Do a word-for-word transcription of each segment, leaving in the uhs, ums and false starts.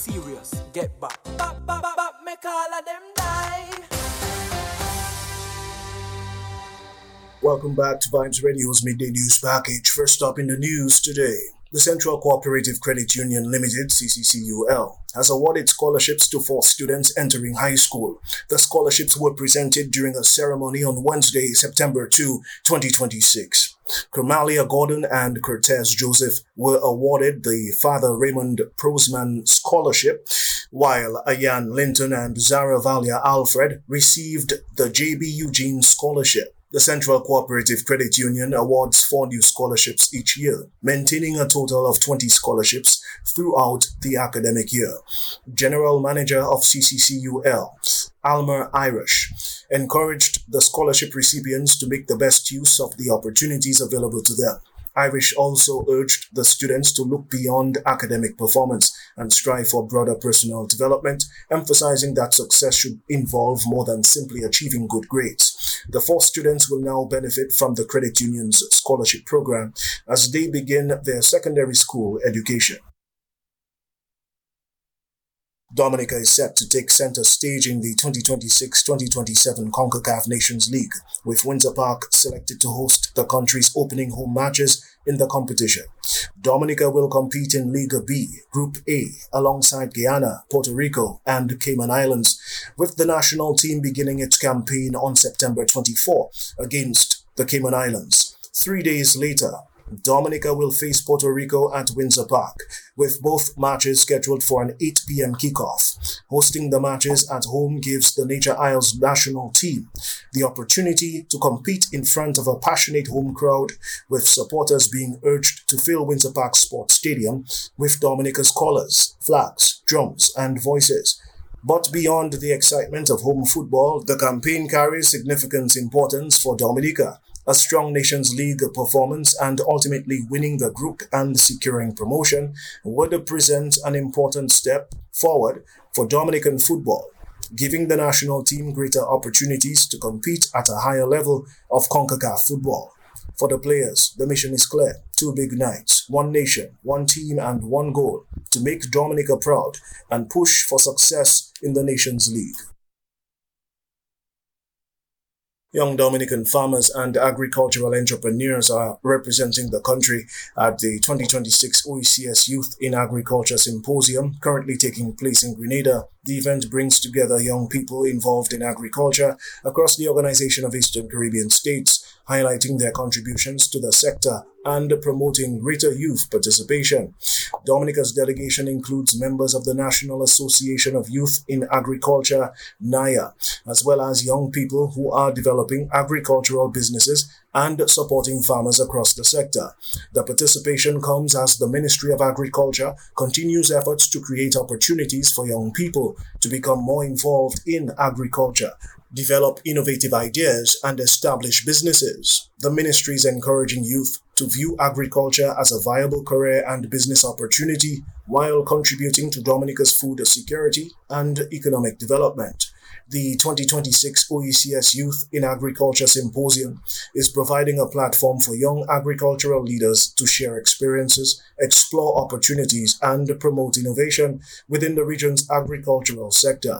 Serious, get back. Back, back, back, back, make all of them die. Welcome back to Vibes Radio's Midday News Package. First up in the news today, the Central Cooperative Credit Union Limited, C C C U L, has awarded scholarships to four students entering high school. The scholarships were presented during a ceremony on Wednesday, September second, twenty twenty-six. Kermalia Gordon and Cortez Joseph were awarded the Father Raymond Prosman Scholarship, while Ayan Linton and Zara Valia Alfred received the J B Eugene Scholarship. The Central Cooperative Credit Union awards four new scholarships each year, maintaining a total of twenty scholarships throughout the academic year. General Manager of C C C U L, Almer Irish, encouraged the scholarship recipients to make the best use of the opportunities available to them. Irish also urged the students to look beyond academic performance and strive for broader personal development, emphasizing that success should involve more than simply achieving good grades. The four students will now benefit from the credit union's scholarship program as they begin their secondary school education. Dominica is set to take center stage in the twenty twenty-six twenty twenty-seven CONCACAF Nations League, with Windsor Park selected to host the country's opening home matches in the competition. Dominica will compete in Liga B, Group A, alongside Guyana, Puerto Rico, and Cayman Islands, with the national team beginning its campaign on September twenty-fourth against the Cayman Islands. Three days later, Dominica will face Puerto Rico at Windsor Park, with both matches scheduled for an eight p.m. kickoff. Hosting the matches at home gives the Nature Isles national team the opportunity to compete in front of a passionate home crowd, with supporters being urged to fill Windsor Park Sports Stadium with Dominica's colours, flags, drums, and voices. But beyond the excitement of home football, the campaign carries significant importance for Dominica. A strong Nations League performance and ultimately winning the group and securing promotion would present an important step forward for Dominican football, giving the national team greater opportunities to compete at a higher level of CONCACAF football. For the players, the mission is clear: two big nights, one nation, one team, and one goal to make Dominica proud and push for success in the Nations League. Young Dominican farmers and agricultural entrepreneurs are representing the country at the twenty twenty-six O E C S Youth in Agriculture Symposium, currently taking place in Grenada. The event brings together young people involved in agriculture across the Organization of Eastern Caribbean States, highlighting their contributions to the sector and promoting greater youth participation. Dominica's delegation includes members of the National Association of Youth in Agriculture, NAYA, as well as young people who are developing agricultural businesses and supporting farmers across the sector. The participation comes as the Ministry of Agriculture continues efforts to create opportunities for young people to become more involved in agriculture, develop innovative ideas, and establish businesses. The ministry is encouraging youth to view agriculture as a viable career and business opportunity while contributing to Dominica's food security and economic development. The twenty twenty-six O E C S Youth in Agriculture Symposium is providing a platform for young agricultural leaders to share experiences, explore opportunities, and promote innovation within the region's agricultural sector.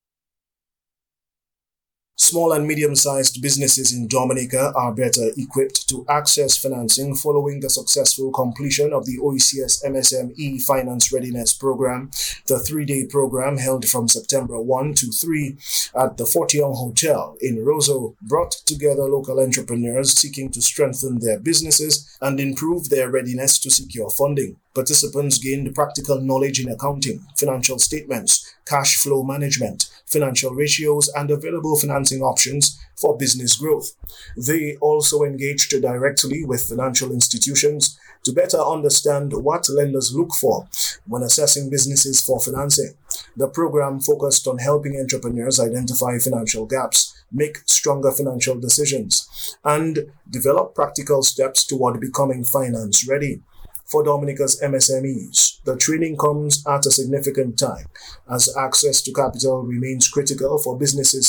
Small and medium-sized businesses in Dominica are better equipped to access financing following the successful completion of the O E C S M S M E Finance Readiness Program. The three-day program, held from September first to third at the Fort Young Hotel in Roseau, brought together local entrepreneurs seeking to strengthen their businesses and improve their readiness to secure funding. Participants gained practical knowledge in accounting, financial statements, cash flow management, financial ratios, and available financing options for business growth. They also engaged directly with financial institutions to better understand what lenders look for when assessing businesses for financing. The program focused on helping entrepreneurs identify financial gaps, make stronger financial decisions, and develop practical steps toward becoming finance ready. For Dominica's M S M Es, the training comes at a significant time as access to capital remains critical for businesses